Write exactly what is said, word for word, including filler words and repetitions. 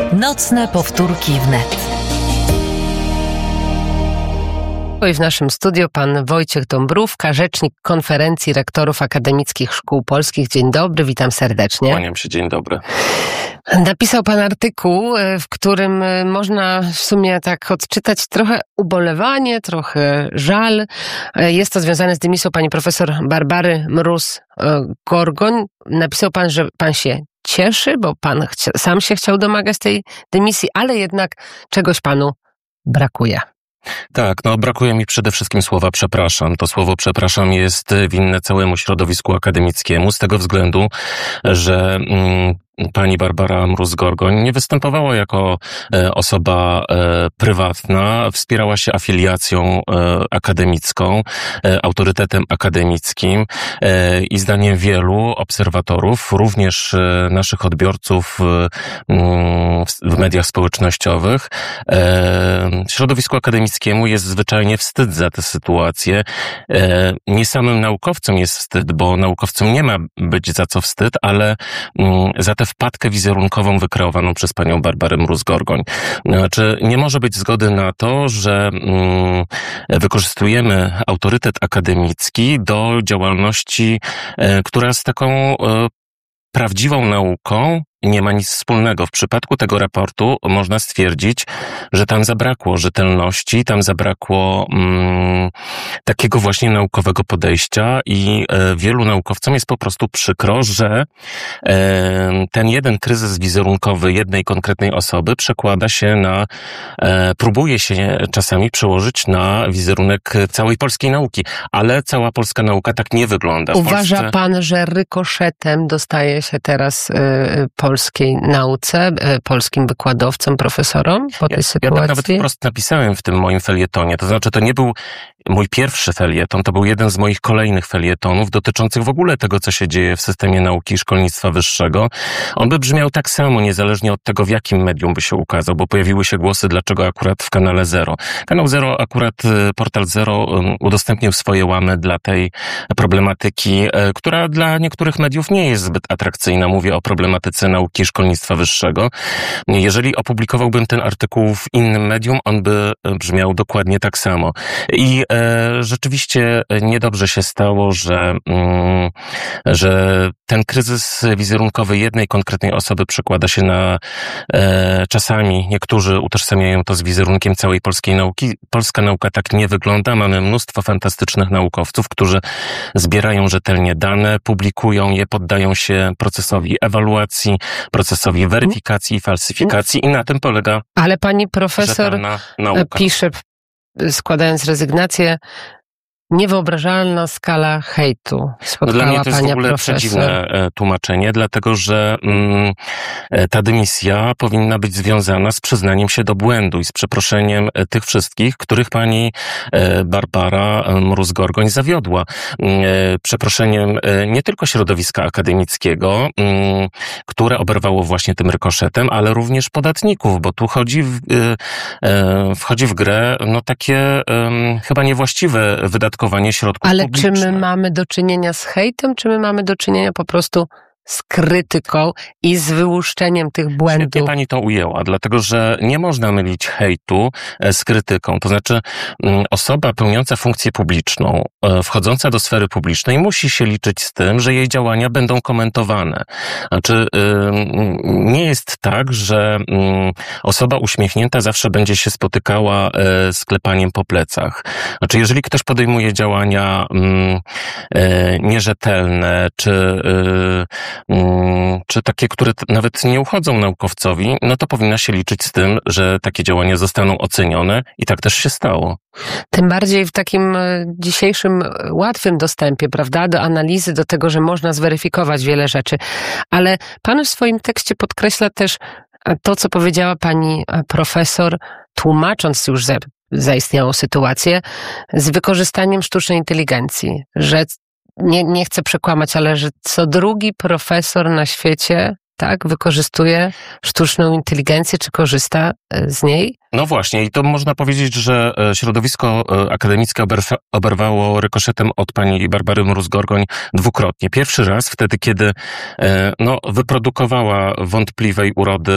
Nocne powtórki wnet. I w naszym studiu pan Wojciech Dąbrówka, rzecznik Konferencji Rektorów Akademickich Szkół Polskich. Dzień dobry, witam serdecznie. Kłaniam się, dzień dobry. Napisał pan artykuł, w którym można w sumie tak odczytać trochę ubolewanie, trochę żal. Jest to związane z dymisją pani profesor Barbary Mróz-Gorgoń. Napisał pan, że pan się cieszy, bo pan chcia, sam się chciał domagać tej dymisji, ale jednak czegoś panu brakuje. Tak, no brakuje mi przede wszystkim słowa przepraszam. To słowo przepraszam jest winne całemu środowisku akademickiemu z tego względu, że mm, pani Barbara Mróz-Gorgoń nie występowała jako e, osoba e, prywatna, wspierała się afiliacją e, akademicką, e, autorytetem akademickim e, i zdaniem wielu obserwatorów, również e, naszych odbiorców e, w, w mediach społecznościowych, e, środowisku akademickiemu jest zwyczajnie wstyd za tę sytuację. E, nie samym naukowcom jest wstyd, bo naukowcom nie ma być za co wstyd, ale m, za tę wpadkę wizerunkową wykreowaną przez panią Barbarę Mróz-Gorgoń. Znaczy, nie może być zgody na to, że mm, wykorzystujemy autorytet akademicki do działalności, e, która z taką e, prawdziwą nauką nie ma nic wspólnego. W przypadku tego raportu można stwierdzić, że tam zabrakło rzetelności, tam zabrakło mm, takiego właśnie naukowego podejścia i e, wielu naukowcom jest po prostu przykro, że e, ten jeden kryzys wizerunkowy jednej konkretnej osoby przekłada się na, e, próbuje się czasami przełożyć na wizerunek całej polskiej nauki, ale cała polska nauka tak nie wygląda. W Uważa Polsce... pan, że rykoszetem dostaje się teraz y, polskiej nauce, y, polskim wykładowcom, profesorom po tej ja, sytuacji? Ja tak nawet wprost napisałem w tym moim felietonie. To znaczy, to nie był mój pierwszy felieton, to był jeden z moich kolejnych felietonów dotyczących w ogóle tego, co się dzieje w systemie nauki i szkolnictwa wyższego. On by brzmiał tak samo, niezależnie od tego, w jakim medium by się ukazał, bo pojawiły się głosy, dlaczego akurat w kanale Zero. Kanał Zero, akurat portal Zero udostępnił swoje łamy dla tej problematyki, która dla niektórych mediów nie jest zbyt atrakcyjna. Mówię o problematyce nauki i szkolnictwa wyższego. Jeżeli opublikowałbym ten artykuł w innym medium, on by brzmiał dokładnie tak samo. I e, rzeczywiście niedobrze się stało, że, mm, że ten kryzys wizerunkowy jednej konkretnej osoby przekłada się na e, czasami niektórzy utożsamiają to z wizerunkiem całej polskiej nauki. Polska nauka tak nie wygląda. Mamy mnóstwo fantastycznych naukowców, którzy zbierają rzetelnie dane, publikują je, poddają się procesowi ewaluacji, procesowi weryfikacji i falsyfikacji i na tym polega Ale pani profesor nauka. Pisze, składając rezygnację, niewyobrażalna skala hejtu spotkała no dla mnie to jest w ogóle profesor. przedziwne tłumaczenie, dlatego że mm, ta dymisja powinna być związana z przyznaniem się do błędu i z przeproszeniem tych wszystkich, których pani Barbara Mróz-Gorgoń zawiodła. Przeproszeniem nie tylko środowiska akademickiego, które oberwało właśnie tym rykoszetem, ale również podatników, bo tu chodzi w, wchodzi w grę no takie chyba niewłaściwe wydatkowanie środków Ale publicznych. czy my mamy do czynienia z hejtem, czy my mamy do czynienia po prostu z krytyką i z wyłuszczeniem tych błędów? Świetnie pani to ujęła, dlatego że nie można mylić hejtu z krytyką. To znaczy osoba pełniąca funkcję publiczną, wchodząca do sfery publicznej musi się liczyć z tym, że jej działania będą komentowane. Znaczy nie jest tak, że osoba uśmiechnięta zawsze będzie się spotykała z klepaniem po plecach. Znaczy jeżeli ktoś podejmuje działania nierzetelne, czy czy takie, które nawet nie uchodzą naukowcowi, no to powinna się liczyć z tym, że takie działania zostaną ocenione i tak też się stało. Tym bardziej w takim dzisiejszym łatwym dostępie, prawda, do analizy, do tego, że można zweryfikować wiele rzeczy. Ale pan w swoim tekście podkreśla też to, co powiedziała pani profesor, tłumacząc już za, zaistniałą sytuację z wykorzystaniem sztucznej inteligencji, że Nie, nie chcę przekłamać, ale że co drugi profesor na świecie, tak, wykorzystuje sztuczną inteligencję, czy korzysta z niej? No właśnie, i to można powiedzieć, że środowisko akademickie oberwało rykoszetem od pani Barbary Mróz-Gorgoń dwukrotnie. Pierwszy raz wtedy, kiedy no, wyprodukowała wątpliwej urody